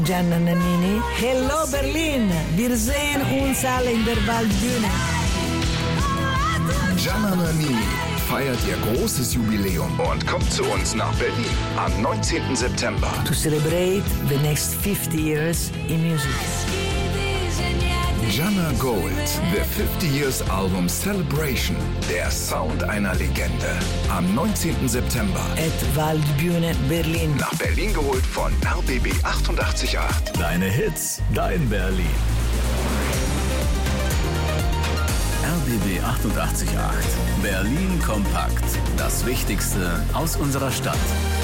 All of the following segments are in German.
Gianna Nannini. Hello Berlin, wir sehen uns alle in der Waldbühne. Gianna Nannini feiert ihr großes Jubiläum und kommt zu uns nach Berlin am 19. September. To celebrate the next 50 years in music. Gianna Gold, the 50 Years Album Celebration, der Sound einer Legende. Am 19. September. At Waldbühne Berlin. Nach Berlin geholt von RBB 88.8. Deine Hits, dein Berlin. RBB 88.8. Berlin kompakt. Das Wichtigste aus unserer Stadt.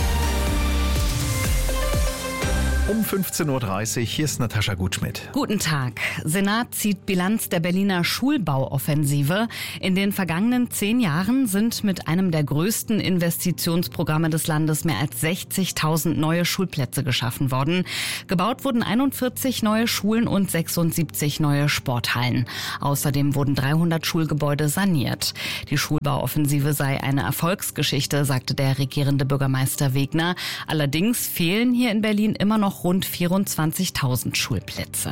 Um 15.30 Uhr, hier ist Natascha Gutschmidt. Guten Tag. Senat zieht Bilanz der Berliner Schulbauoffensive. In den vergangenen 10 Jahren sind mit einem der größten Investitionsprogramme des Landes mehr als 60.000 neue Schulplätze geschaffen worden. Gebaut wurden 41 neue Schulen und 76 neue Sporthallen. Außerdem wurden 300 Schulgebäude saniert. Die Schulbauoffensive sei eine Erfolgsgeschichte, sagte der regierende Bürgermeister Wegner. Allerdings fehlen hier in Berlin immer noch rund 24.000 Schulplätze.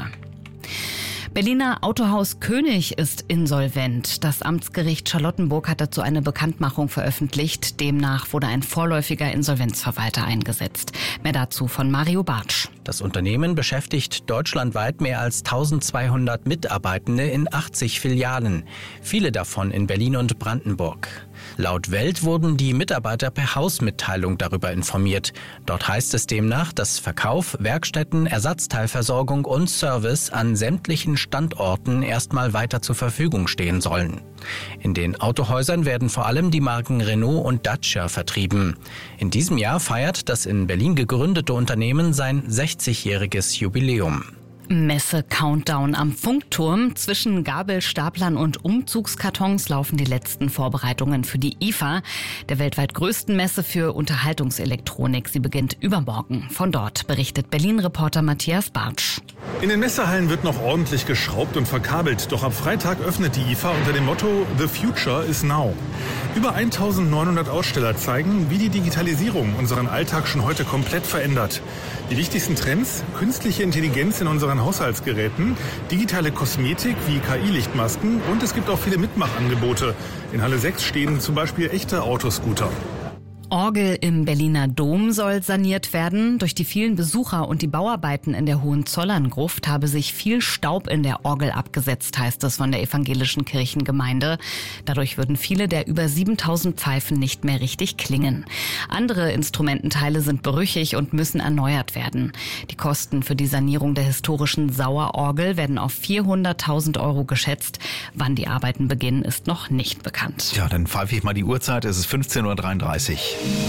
Berliner Autohaus König ist insolvent. Das Amtsgericht Charlottenburg hat dazu eine Bekanntmachung veröffentlicht. Demnach wurde ein vorläufiger Insolvenzverwalter eingesetzt. Mehr dazu von Mario Bartsch. Das Unternehmen beschäftigt deutschlandweit mehr als 1200 Mitarbeitende in 80 Filialen. Viele davon in Berlin und Brandenburg. Laut Welt wurden die Mitarbeiter per Hausmitteilung darüber informiert. Dort heißt es demnach, dass Verkauf, Werkstätten, Ersatzteilversorgung und Service an sämtlichen Standorten erstmal weiter zur Verfügung stehen sollen. In den Autohäusern werden vor allem die Marken Renault und Dacia vertrieben. In diesem Jahr feiert das in Berlin gegründete Unternehmen sein 60-jähriges Jubiläum. Messe-Countdown am Funkturm. Zwischen Gabelstaplern und Umzugskartons laufen die letzten Vorbereitungen für die IFA, der weltweit größten Messe für Unterhaltungselektronik. Sie beginnt übermorgen. Von dort berichtet Berlin-Reporter Matthias Bartsch. In den Messehallen wird noch ordentlich geschraubt und verkabelt. Doch ab Freitag öffnet die IFA unter dem Motto The Future is Now. Über 1900 Aussteller zeigen, wie die Digitalisierung unseren Alltag schon heute komplett verändert. Die wichtigsten Trends: künstliche Intelligenz in unseren Haushaltsgeräten, digitale Kosmetik wie KI-Lichtmasken und es gibt auch viele Mitmachangebote. In Halle 6 stehen zum Beispiel echte Autoscooter. Orgel im Berliner Dom soll saniert werden. Durch die vielen Besucher und die Bauarbeiten in der Hohenzollern-Gruft habe sich viel Staub in der Orgel abgesetzt, heißt es von der evangelischen Kirchengemeinde. Dadurch würden viele der über 7000 Pfeifen nicht mehr richtig klingen. Andere Instrumententeile sind brüchig und müssen erneuert werden. Die Kosten für die Sanierung der historischen Sauerorgel werden auf 400.000 € geschätzt. Wann die Arbeiten beginnen, ist noch nicht bekannt. Ja, dann pfeife ich mal die Uhrzeit. Es ist 15.33 Uhr.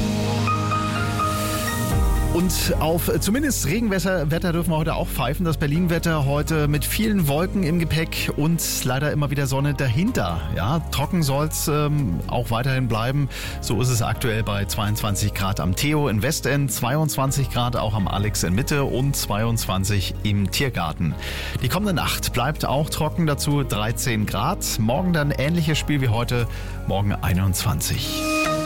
Und auf zumindest Regenwetter dürfen wir heute auch pfeifen. Das Berlin-Wetter heute mit vielen Wolken im Gepäck und leider immer wieder Sonne dahinter. Ja, trocken soll es auch weiterhin bleiben. So ist es aktuell bei 22 Grad am Theo in Westend, 22 Grad auch am Alex in Mitte und 22 im Tiergarten. Die kommende Nacht bleibt auch trocken, dazu 13 Grad. Morgen dann ähnliches Spiel wie heute, morgen 21.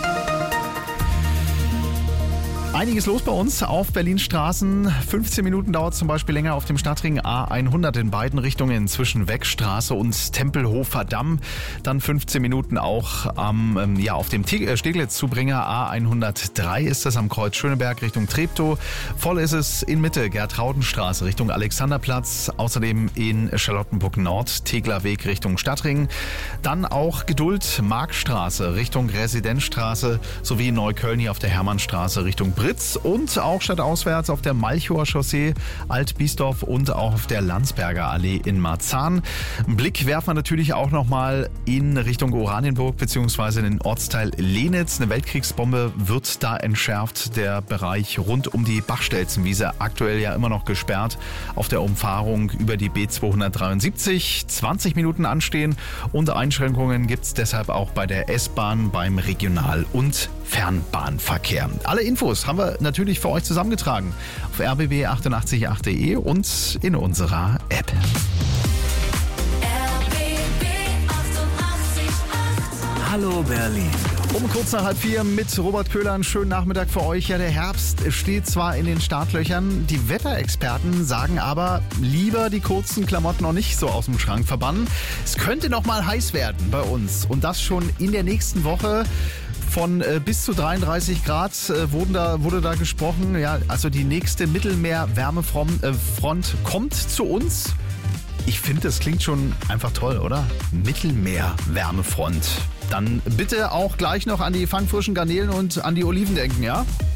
Einiges los bei uns auf Berlins Straßen. 15 Minuten dauert es zum Beispiel länger auf dem Stadtring A100 in beiden Richtungen zwischen Weckstraße und Tempelhofer Damm. Dann 15 Minuten auch auf dem Steglitz-Zubringer A103 ist es am Kreuz Schöneberg Richtung Treptow. Voll ist es in Mitte, Gertraudenstraße Richtung Alexanderplatz. Außerdem in Charlottenburg Nord, Teglerweg Richtung Stadtring. Dann auch Geduld, Markstraße Richtung Residenzstraße sowie Neukölln hier auf der Hermannstraße Richtung Britz und auch stadtauswärts auf der Malchower Chaussee, Alt-Biesdorf und auch auf der Landsberger Allee in Marzahn. Einen Blick werfen wir natürlich auch nochmal in Richtung Oranienburg bzw. in den Ortsteil Lenitz. Eine Weltkriegsbombe wird da entschärft. Der Bereich rund um die Bachstelzenwiese aktuell ja immer noch gesperrt. Auf der Umfahrung über die B273 20 Minuten anstehen und Einschränkungen gibt es deshalb auch bei der S-Bahn, beim Regional- und Fernbahnverkehr. Alle Infos haben wir natürlich für euch zusammengetragen auf rbb888.de und in unserer App. Hallo Berlin. Um kurz nach 3:30 mit Robert Köhler. Einen schönen Nachmittag für euch. Ja, der Herbst steht zwar in den Startlöchern, die Wetterexperten sagen aber, lieber die kurzen Klamotten noch nicht so aus dem Schrank verbannen. Es könnte noch mal heiß werden bei uns und das schon in der nächsten Woche. Von bis zu 33 Grad wurde da gesprochen. Ja, also die nächste Mittelmeer-Wärmefront kommt zu uns. Ich finde, das klingt schon einfach toll, oder? Mittelmeer-Wärmefront. Dann bitte auch gleich noch an die fangfrischen Garnelen und an die Oliven denken, ja?